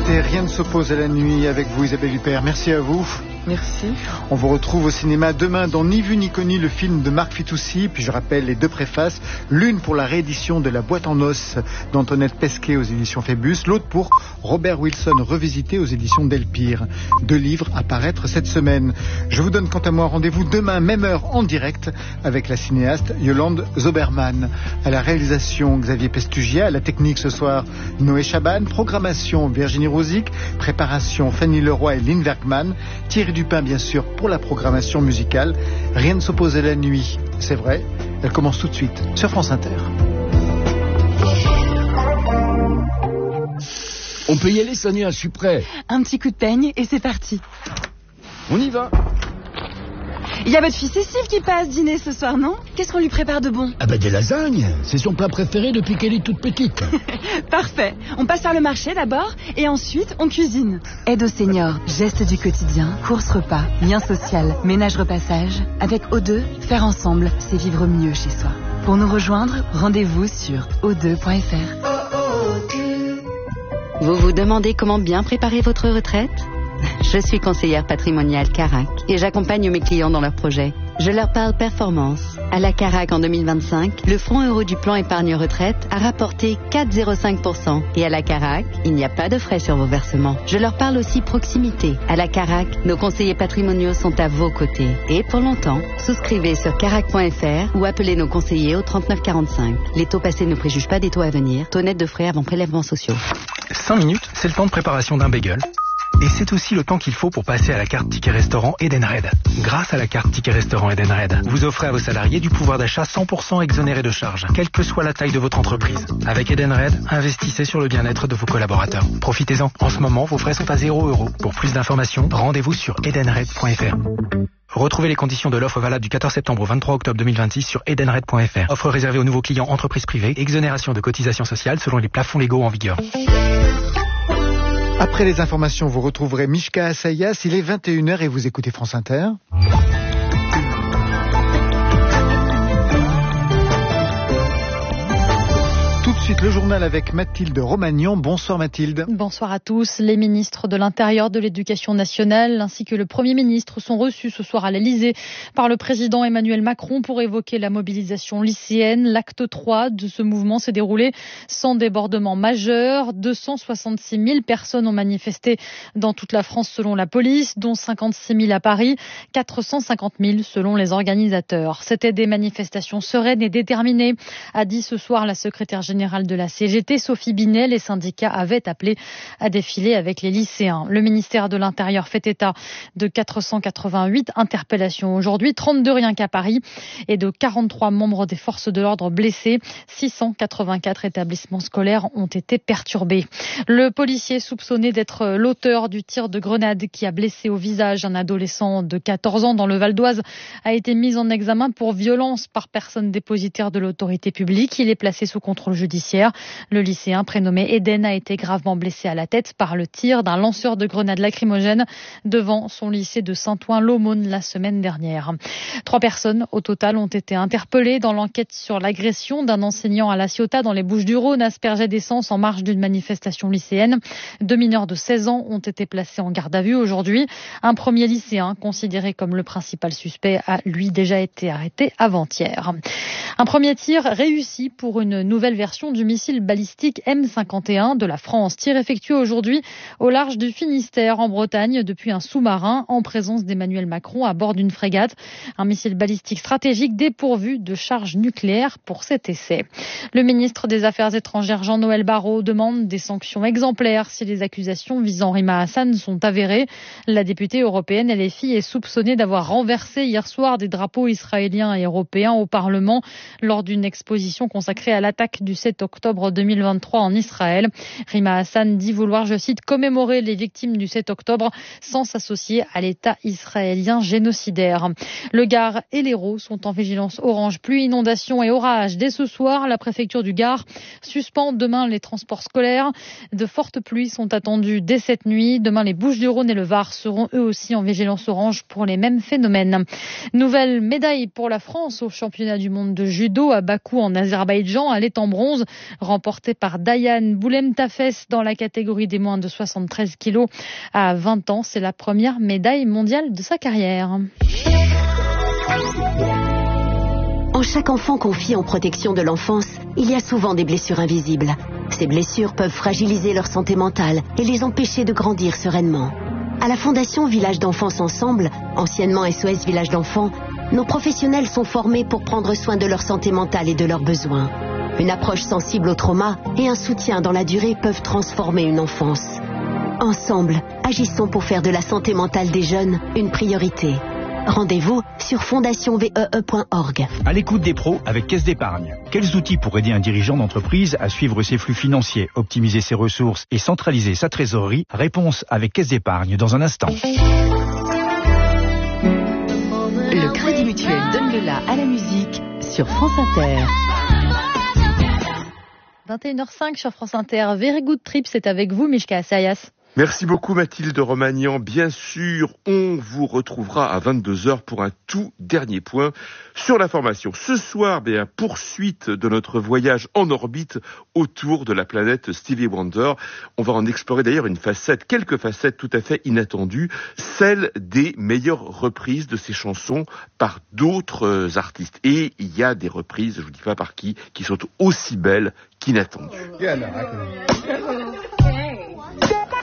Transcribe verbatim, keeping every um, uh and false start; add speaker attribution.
Speaker 1: C'était Rien ne s'oppose à la nuit avec vous, Isabelle Huppert. Merci à vous.
Speaker 2: Merci.
Speaker 1: On vous retrouve au cinéma demain dans Ni vu ni connu, le film de Marc Fitoussi. Puis je rappelle les deux préfaces. L'une pour la réédition de La boîte en os d'Antoinette Pesquet aux éditions Phébus. L'autre pour Robert Wilson revisité aux éditions Delpire. Deux livres à paraître cette semaine. Je vous donne quant à moi rendez-vous demain, même heure, en direct avec la cinéaste Yolande Zoberman. À la réalisation, Xavier Pestugia. À la technique ce soir, Noé Chaban. Programmation, Virginie Rosic. Préparation, Fanny Leroy et Lynn Werkman. Thierry Dupin, bien sûr, pour la programmation musicale. Rien ne s'oppose à la nuit, c'est vrai. Elle commence tout de suite sur France Inter.
Speaker 3: On peut y aller, Sonia, je suis prêt.
Speaker 2: Un petit coup de peigne et c'est parti.
Speaker 3: On y va.
Speaker 2: Il y a votre fille Cécile qui passe dîner ce soir, non? Qu'est-ce qu'on lui prépare de bon?
Speaker 3: Ah bah des lasagnes. C'est son plat préféré depuis qu'elle est toute petite.
Speaker 2: Parfait. On passe par le marché d'abord et ensuite on cuisine. Aide aux seniors, gestes du quotidien, courses repas, lien social, ménage repassage. Avec O deux, faire ensemble, c'est vivre mieux chez soi. Pour nous rejoindre, rendez-vous sur o deux point f r.
Speaker 4: Vous vous demandez comment bien préparer votre retraite? Je suis conseillère patrimoniale Carac et j'accompagne mes clients dans leurs projets. Je leur parle performance. À la Carac en deux mille vingt-cinq, le fonds euro du plan épargne retraite a rapporté quatre virgule zéro cinq pour cent. Et à la Carac, il n'y a pas de frais sur vos versements. Je leur parle aussi proximité. À la Carac, nos conseillers patrimoniaux sont à vos côtés. Et pour longtemps, souscrivez sur carac point f r ou appelez nos conseillers au trente-neuf quarante-cinq. Les taux passés ne préjugent pas des taux à venir. Taux net de frais avant prélèvements sociaux.
Speaker 5: cinq minutes, c'est le temps de préparation d'un bagel. Et c'est aussi le temps qu'il faut pour passer à la carte Ticket Restaurant Edenred. Grâce à la carte Ticket Restaurant Edenred, vous offrez à vos salariés du pouvoir d'achat cent pour cent exonéré de charges, quelle que soit la taille de votre entreprise. Avec Edenred, investissez sur le bien-être de vos collaborateurs. Profitez-en. En ce moment, vos frais sont à zéro euro. Pour plus d'informations, rendez-vous sur edenred point f r. Retrouvez les conditions de l'offre valable du quatorze septembre au vingt-trois octobre deux mille vingt-six sur edenred point f r. Offre réservée aux nouveaux clients entreprises privées, exonération de cotisations sociales selon les plafonds légaux en vigueur.
Speaker 1: Après les informations, vous retrouverez Mishka Assayas. Il est vingt et une heures et vous écoutez France Inter. Tout de suite, le journal avec Mathilde Romagnan. Bonsoir Mathilde.
Speaker 6: Bonsoir à tous. Les ministres de l'Intérieur, de l'Éducation nationale ainsi que le Premier ministre sont reçus ce soir à l'Élysée par le président Emmanuel Macron pour évoquer la mobilisation lycéenne. L'acte trois de ce mouvement s'est déroulé sans débordement majeur. deux cent soixante-six mille personnes ont manifesté dans toute la France selon la police, dont cinquante-six mille à Paris, quatre cent cinquante mille selon les organisateurs. C'était des manifestations sereines et déterminées, a dit ce soir la secrétaire générale générale de la C G T, Sophie Binet. Les syndicats avaient appelé à défiler avec les lycéens. Le ministère de l'Intérieur fait état de quatre cent quatre-vingt-huit interpellations aujourd'hui, trente-deux rien qu'à Paris, et de quarante-trois membres des forces de l'ordre blessés. six cent quatre-vingt-quatre établissements scolaires ont été perturbés. Le policier soupçonné d'être l'auteur du tir de grenade qui a blessé au visage un adolescent de quatorze ans dans le Val d'Oise a été mis en examen pour violence par personne dépositaire de l'autorité publique. Il est placé sous contrôle judiciaire. Le lycéen prénommé Eden a été gravement blessé à la tête par le tir d'un lanceur de grenades lacrymogènes devant son lycée de Saint-Ouen-l'Aumône la semaine dernière. Trois personnes au total ont été interpellées dans l'enquête sur l'agression d'un enseignant à La Ciotat dans les Bouches-du-Rhône, aspergé d'essence en marge d'une manifestation lycéenne. Deux mineurs de seize ans ont été placés en garde à vue aujourd'hui. Un premier lycéen, considéré comme le principal suspect, a lui déjà été arrêté avant-hier. Un premier tir réussi pour une nouvelle version du missile balistique M cinquante et un de la France. Tir effectué aujourd'hui au large du Finistère en Bretagne depuis un sous-marin en présence d'Emmanuel Macron à bord d'une frégate. Un missile balistique stratégique dépourvu de charge nucléaire pour cet essai. Le ministre des Affaires étrangères Jean-Noël Barrot demande des sanctions exemplaires si les accusations visant Rima Hassan sont avérées. La députée européenne L F I est soupçonnée d'avoir renversé hier soir des drapeaux israéliens et européens au Parlement lors d'une exposition consacrée à l'attaque du sept octobre deux mille vingt-trois en Israël. Rima Hassan dit vouloir, je cite, commémorer les victimes du sept octobre sans s'associer à l'État israélien génocidaire. Le Gard et l'Hérault sont en vigilance orange pluie, inondation et orage. Dès ce soir, la préfecture du Gard suspend demain les transports scolaires. De fortes pluies sont attendues dès cette nuit. Demain, les Bouches-du-Rhône et le Var seront eux aussi en vigilance orange pour les mêmes phénomènes. Nouvelle médaille pour la France au championnat du monde de judo à Bakou en Azerbaïdjan. Elle est en bronze remporté par Diane Boulem-Tafes dans la catégorie des moins de soixante-treize kilos. À vingt ans, c'est la première médaille mondiale de sa carrière.
Speaker 7: En chaque enfant confié en protection de l'enfance, il y a souvent des blessures invisibles. Ces blessures peuvent fragiliser leur santé mentale et les empêcher de grandir sereinement. À la Fondation Village d'Enfance Ensemble, anciennement S O S Village d'Enfants, nos professionnels sont formés pour prendre soin de leur santé mentale et de leurs besoins. Une approche sensible au trauma et un soutien dans la durée peuvent transformer une enfance. Ensemble, agissons pour faire de la santé mentale des jeunes une priorité. Rendez-vous sur fondation v e e point org.
Speaker 8: À l'écoute des pros avec Caisse d'épargne. Quels outils pour aider un dirigeant d'entreprise à suivre ses flux financiers, optimiser ses ressources et centraliser sa trésorerie? Réponse avec Caisse d'épargne dans un instant.
Speaker 4: Le Crédit Mutuel donne le la à la musique sur France Inter.
Speaker 6: vingt et une heures cinq sur France Inter. Very Good Trip, c'est avec vous, Mishka Assayas.
Speaker 9: Merci beaucoup Mathilde Romagnan. Bien sûr, on vous retrouvera à vingt-deux heures pour un tout dernier point sur l'information. Ce soir, bien, poursuite de notre voyage en orbite autour de la planète Stevie Wonder. On va en explorer d'ailleurs une facette, quelques facettes tout à fait inattendues, celle des meilleures reprises de ses chansons par d'autres artistes. Et il y a des reprises, je vous dis pas par qui, qui sont aussi belles qu'inattendues.